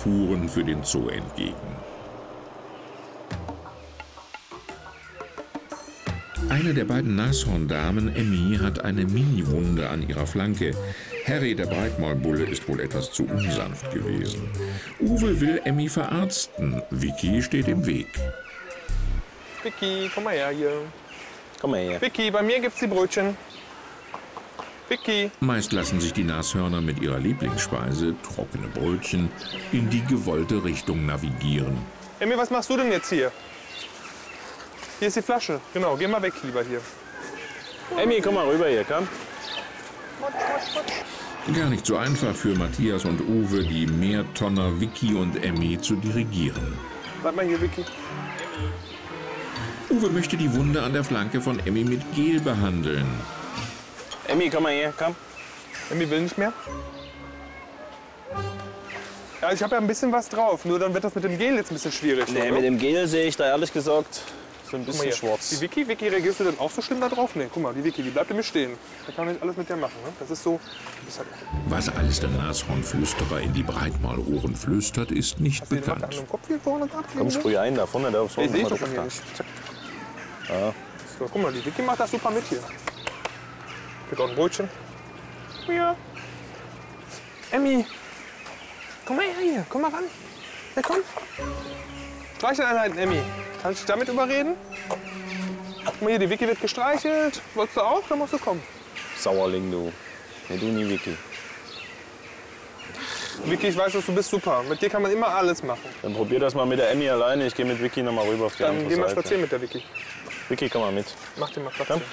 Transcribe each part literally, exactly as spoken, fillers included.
fuhren für den Zoo entgegen. Eine der beiden Nashorndamen, Emmy, hat eine Mini-Wunde an ihrer Flanke. Harry, der Breitmaulbulle, ist wohl etwas zu unsanft gewesen. Uwe will Emmy verarzten. Vicky steht im Weg. Vicky, komm mal her hier. Komm mal her. Vicky, bei mir gibt's die Brötchen. Vicky. Meist lassen sich die Nashörner mit ihrer Lieblingsspeise, trockene Brötchen, in die gewollte Richtung navigieren. Emmy, was machst du denn jetzt hier? Hier ist die Flasche. Genau, geh mal weg lieber hier. Emmy, komm mal rüber hier, komm. Gar nicht so einfach für Matthias und Uwe, die Mehrtonner Vicky und Emmy zu dirigieren. Bleib mal hier, Vicky. Uwe möchte die Wunde an der Flanke von Emmy mit Gel behandeln. Emmy, komm mal her, komm. Emmy will nicht mehr. Ja, ich habe ja ein bisschen was drauf, nur dann wird das mit dem Gel jetzt ein bisschen schwierig. Nee, oder? mit dem Gel sehe ich da ehrlich gesagt so ein bisschen schwarz. Die Vicky, Vicky, reagierst du denn auch so schlimm da drauf? Nee, guck mal, die Vicky, die bleibt nämlich stehen. Da kann man nicht alles mit der machen. Ne? Das ist so. Das halt Was alles der Nashornflüsterer in die Breitmaulohren flüstert, ist nicht Hast du den bekannt. an dem Kopf hier vorne gehabt? Komm, sprüh ein da vorne, da aufs Ich sehe Mal doch von hier drauf. nicht. Zack. Ja. So, guck mal, die Vicky macht das super mit hier. Kriegt auch ein Brötchen. Ja. Emmy, komm mal her hier, komm mal ran. Ja, komm. Streicheleinheiten, Emmy. Kann ich dich damit überreden? Guck mal hier, die Vicky wird gestreichelt. Wolltest du auch? Dann musst du kommen. Sauerling, du. Nee, du nie, Vicky. Vicky, ich weiß, dass du bist super. Mit dir kann man immer alles machen. Dann probier das mal mit der Emmy alleine. Ich gehe mit Vicky noch mal rüber auf die Dann andere geh mal Seite. spazieren mit der Vicky. Vicky, komm mal mit. Mach dir mal Platz. Komm.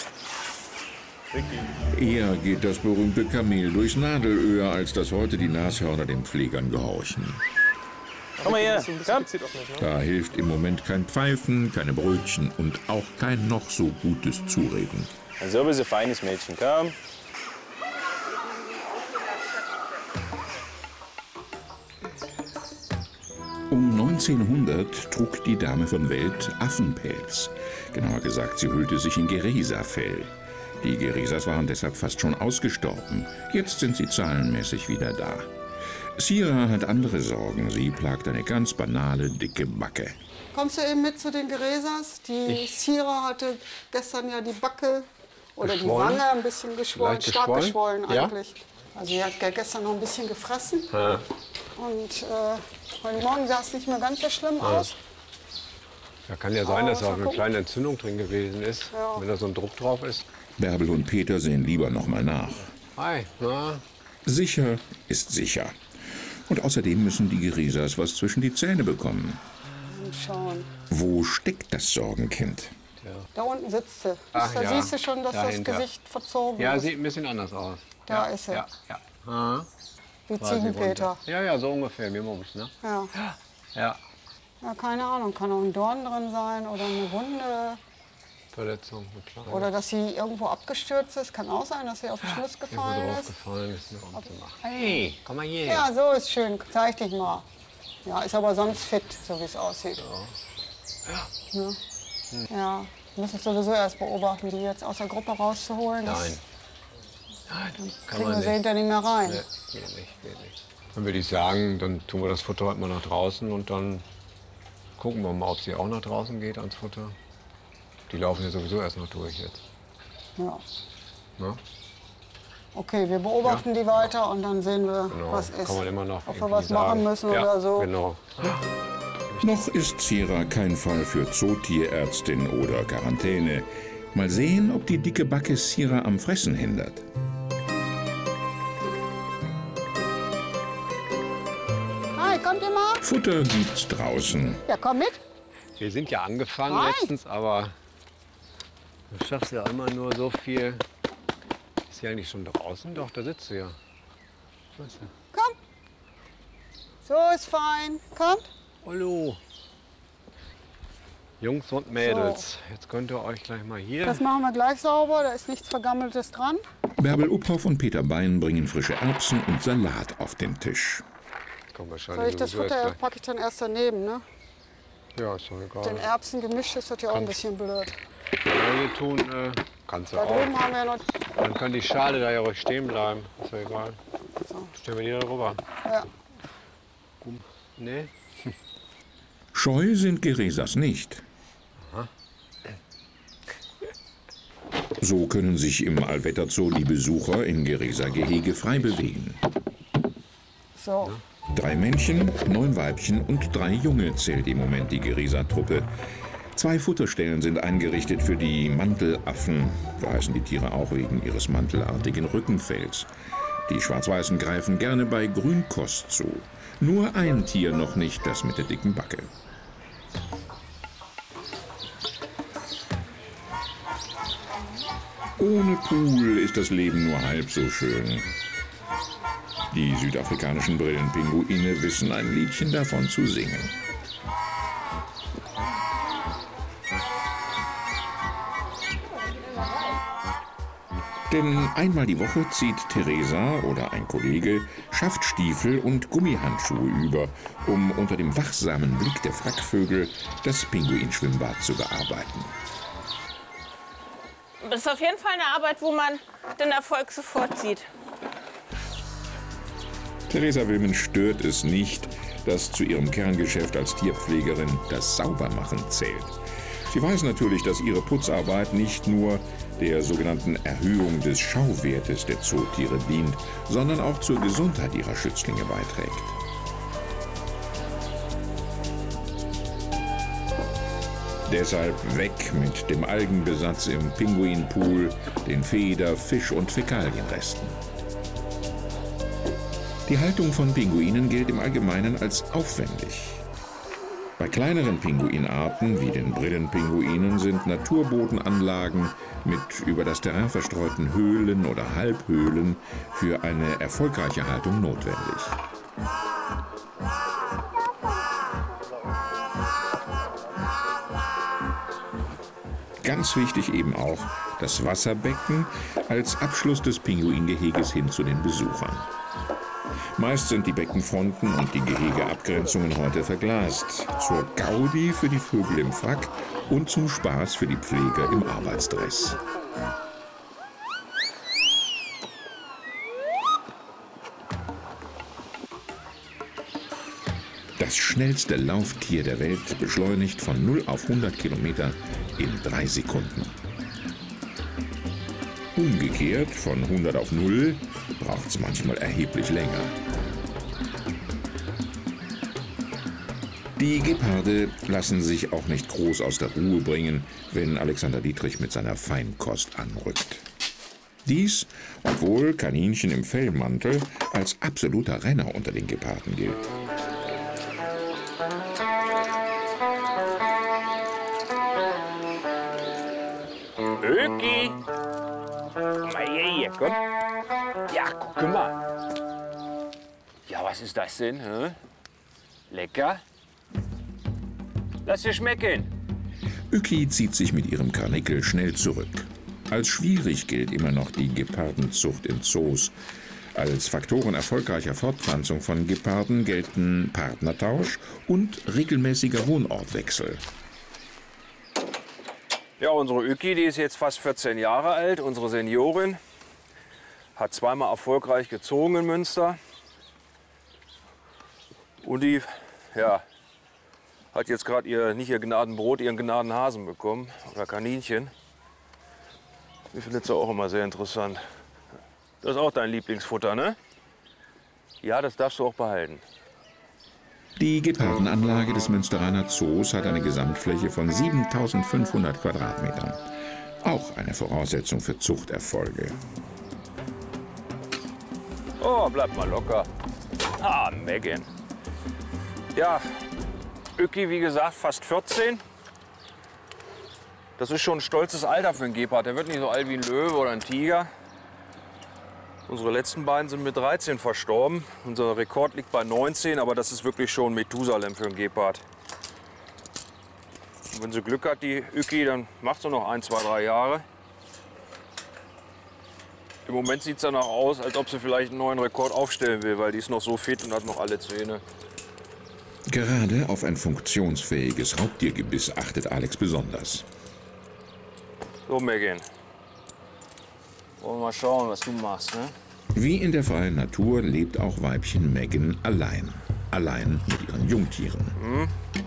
Eher geht das berühmte Kamel durchs Nadelöhr, als dass heute die Nashörner den Pflegern gehorchen. Komm mal her. Das ist ein bisschen Komm. gezielt auch nicht, ne? Da hilft im Moment kein Pfeifen, keine Brötchen und auch kein noch so gutes Zureden. So bist du ein feines Mädchen, komm. Um neunzehnhundert trug die Dame von Welt Affenpelz. Genauer gesagt, sie hüllte sich in Geresa-Fell. Die Geresas waren deshalb fast schon ausgestorben. Jetzt sind sie zahlenmäßig wieder da. Sira hat andere Sorgen. Sie plagt eine ganz banale, dicke Backe. Kommst du eben mit zu den Geresas? Die Sira hatte gestern ja die Backe oder Geschwollen? die Wange ein bisschen geschwollen, Leicht stark geschwollen? geschwollen Ja? eigentlich. Also sie hat ja gestern noch ein bisschen gefressen. Ja. Und äh, heute Morgen sah es nicht mehr ganz so schlimm aus. Ja, kann ja sein, dass Oh, auch mal eine gucken. kleine Entzündung drin gewesen ist, Ja. wenn da so ein Druck drauf ist. Bärbel und Peter sehen lieber noch mal nach. Hi, na, Sicher ist sicher. Und außerdem müssen die Geresas was zwischen die Zähne bekommen. Und schauen. Wo steckt das Sorgenkind? Da unten sitzt sie. Ach da ja, siehst du schon, dass dahinter. das Gesicht verzogen ja, ist. sieht ein bisschen anders aus. Da ja, ist sie. Ja, ja. Ah, Wie quasi Ziegenpeter. runter. Ja, ja, so ungefähr, wie Mops, ne? Ja. Ja, Ja, keine Ahnung. Kann auch ein Dorn drin sein oder eine Wunde. Verletzung, eine kleine. Oder dass sie irgendwo abgestürzt ist. Kann auch sein, dass sie auf den Schluss Irgendwo gefallen drauf ist. gefallen ist, ne, um zu machen. Hey, komm mal hier. Ja, so ist schön. Zeig dich mal. Ja, ist aber sonst fit, so wie es aussieht. Ja. Ne? Ja. Wir müssen sowieso erst beobachten, die jetzt aus der Gruppe rauszuholen. Das Nein. Nein, kann kriegen man wir sie nicht. hinter nicht mehr rein. Nee, geht nicht, geht nicht. Dann würde ich sagen, dann tun wir das Futter heute mal nach draußen und dann gucken wir mal, ob sie auch nach draußen geht ans Futter. Die laufen ja sowieso erst noch durch jetzt. Ja. Ne? Okay, wir beobachten die weiter und dann sehen wir, Genau. was ist. Kann man immer noch Ob wir irgendwie was machen sagen. müssen ja, oder so. Genau. Noch ist Sira kein Fall für Zootierärztin oder Quarantäne. Mal sehen, ob die dicke Backe Sira am Fressen hindert. Hi, kommt ihr mal? Futter gibt's draußen. Ja, komm mit. Wir sind ja angefangen Nein. letztens, aber du schaffst ja immer nur so viel. Ist sie eigentlich schon draußen? Doch, da sitzt sie ja. Was ist denn? Komm. So ist fein. Kommt. Hallo. Jungs und Mädels, jetzt könnt ihr euch gleich mal hier. Das machen wir gleich sauber. Da ist nichts Vergammeltes dran. Bärbel Uphoff und Peter Bein bringen frische Erbsen und Salat auf den Tisch. Kommt wahrscheinlich Soll ich das sowieso Futter erst packe ich dann erst daneben, ne? gleich. Ja, ist doch egal. Den Erbsen gemischt ist das ja auch ein bisschen blöd. Ja, hier tun, äh, kannst du Da auch. drüben haben wir ja noch. Dann kann die Schale da ja ruhig stehen bleiben. Ist ja egal. Stellen wir die da rüber. Ja. Nee. Scheu sind Geresas nicht. So können sich im Allwetterzoo die Besucher im Geresa-Gehege frei bewegen. So. Drei Männchen, neun Weibchen und drei Junge zählt im Moment die Geresa-Truppe. Zwei Futterstellen sind eingerichtet für die Mantelaffen. So heißen die Tiere auch wegen ihres mantelartigen Rückenfells. Die Schwarz-Weißen greifen gerne bei Grünkost zu. Nur ein Tier noch nicht, das mit der dicken Backe. Ohne Pool ist das Leben nur halb so schön. Die südafrikanischen Brillenpinguine wissen ein Liedchen davon zu singen. Denn einmal die Woche zieht Theresa oder ein Kollege Schaftstiefel und Gummihandschuhe über, um unter dem wachsamen Blick der Frackvögel das Pinguinschwimmbad zu bearbeiten. Das ist auf jeden Fall eine Arbeit, wo man den Erfolg sofort sieht. Theresa Wilmen stört es nicht, dass zu ihrem Kerngeschäft als Tierpflegerin das Saubermachen zählt. Sie weiß natürlich, dass ihre Putzarbeit nicht nur der sogenannten Erhöhung des Schauwertes der Zootiere dient, sondern auch zur Gesundheit ihrer Schützlinge beiträgt. Deshalb weg mit dem Algenbesatz im Pinguinpool, den Feder-, Fisch- und Fäkalienresten. Die Haltung von Pinguinen gilt im Allgemeinen als aufwendig. Bei kleineren Pinguinarten wie den Brillenpinguinen sind Naturbodenanlagen mit über das Terrain verstreuten Höhlen oder Halbhöhlen für eine erfolgreiche Haltung notwendig. Ganz wichtig eben auch das Wasserbecken als Abschluss des Pinguingeheges hin zu den Besuchern. Meist sind die Beckenfronten und die Gehegeabgrenzungen heute verglast. Zur Gaudi für die Vögel im Frack und zum Spaß für die Pfleger im Arbeitsdress. Das schnellste Lauftier der Welt beschleunigt von null auf hundert Kilometer in drei Sekunden. Umgekehrt, von hundert auf null, braucht es manchmal erheblich länger. Die Geparde lassen sich auch nicht groß aus der Ruhe bringen, wenn Alexander Dietrich mit seiner Feinkost anrückt. Dies, obwohl Kaninchen im Fellmantel als absoluter Renner unter den Geparden gilt. Öki! Komm mal her, komm. Ja, guck mal. Ja, was ist das denn? Hä? Lecker? Lass dir schmecken. Öki zieht sich mit ihrem Karnickel schnell zurück. Als schwierig gilt immer noch die Gepardenzucht in Zoos. Als Faktoren erfolgreicher Fortpflanzung von Geparden gelten Partnertausch und regelmäßiger Wohnortwechsel. Ja, unsere Öki, die ist jetzt fast vierzehn Jahre alt, unsere Seniorin. Hat zweimal erfolgreich gezogen in Münster. Und die, ja, hat jetzt gerade ihr, nicht ihr Gnadenbrot, ihren Gnadenhasen bekommen. Oder Kaninchen. Die findet sie auch immer sehr interessant. Das ist auch dein Lieblingsfutter, ne? Ja, das darfst du auch behalten. Die Gepardenanlage des Münsteraner Zoos hat eine Gesamtfläche von siebentausendfünfhundert Quadratmetern. Auch eine Voraussetzung für Zuchterfolge. Oh, bleib mal locker. Ah, Megan. Ja, Öki, wie gesagt, fast vierzehn. Das ist schon ein stolzes Alter für einen Gepard. Der wird nicht so alt wie ein Löwe oder ein Tiger. Unsere letzten beiden sind mit dreizehn verstorben. Unser Rekord liegt bei neunzehn, aber das ist wirklich schon Methusalem für einen Gepard. Und wenn sie Glück hat, die Öki, dann macht sie noch ein, zwei, drei Jahre. Im Moment sieht es danach aus, als ob sie vielleicht einen neuen Rekord aufstellen will, weil die ist noch so fit und hat noch alle Zähne. Gerade auf ein funktionsfähiges Raubtiergebiss achtet Alex besonders. So, Megan. Wollen wir mal schauen, was du machst, ne? Wie in der freien Natur lebt auch Weibchen Megan allein. allein mit ihren Jungtieren.